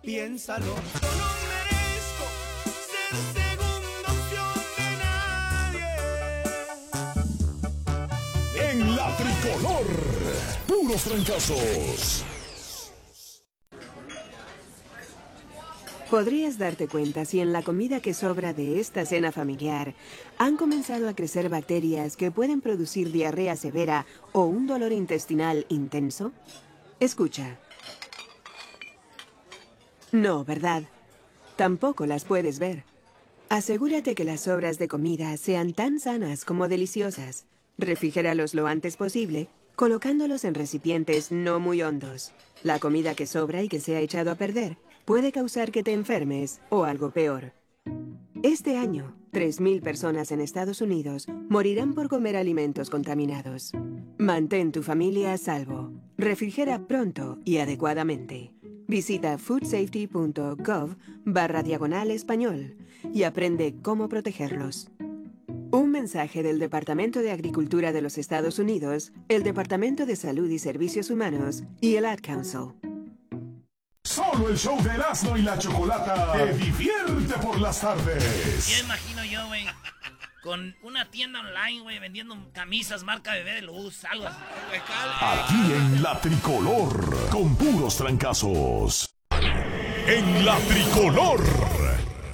piénsalo. Yo no merezco ser segunda opción de nadie. En la tricolor, puros trancazos. Podrías darte cuenta si en la comida que sobra de esta cena familiar han comenzado a crecer bacterias que pueden producir diarrea severa o un dolor intestinal intenso. Escucha. No, ¿verdad? Tampoco las puedes ver. Asegúrate que las sobras de comida sean tan sanas como deliciosas. Refrigéralos lo antes posible, colocándolos en recipientes no muy hondos. La comida que sobra y que se ha echado a perder puede causar que te enfermes o algo peor. Este año, 3.000 personas en Estados Unidos morirán por comer alimentos contaminados. Mantén tu familia a salvo. Refrigera pronto y adecuadamente. Visita foodsafety.gov/español y aprende cómo protegerlos. Un mensaje del Departamento de Agricultura de los Estados Unidos, el Departamento de Salud y Servicios Humanos y el Ad Council. Solo el show de Erasmo y la Chocolata te divierte por las tardes. Ya imagino yo, güey, con una tienda online, güey, vendiendo camisas marca Bebé de Luz, algo así. Aquí en la tricolor, con puros trancazos. En la tricolor.